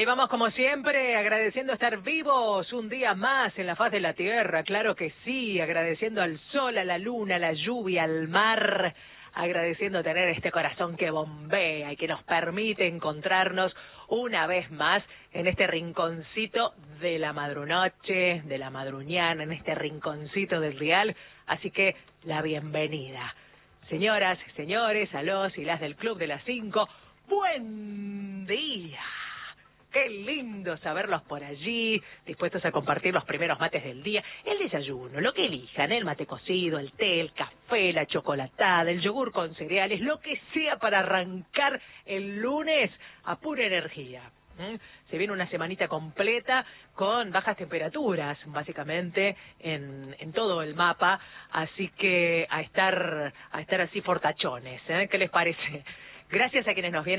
Ahí vamos como siempre, agradeciendo estar vivos un día más en la faz de la tierra, claro que sí, agradeciendo al sol, a la luna, a la lluvia, al mar, agradeciendo tener este corazón que bombea y que nos permite encontrarnos una vez más en este rinconcito de la madrunoche, de la madruñana, en este rinconcito del Rial, así que la bienvenida. Señoras y señores, a los y las del Club de las 5, ¡buen día! Qué lindo saberlos por allí, dispuestos a compartir los primeros mates del día, el desayuno, lo que elijan, el mate cocido, el té, el café, la chocolatada, el yogur con cereales, lo que sea para arrancar el lunes a pura energía. Se viene una semanita completa con bajas temperaturas, básicamente, en todo el mapa, así que a estar así fortachones, ¿eh? ¿Qué les parece? Gracias a quienes nos vienen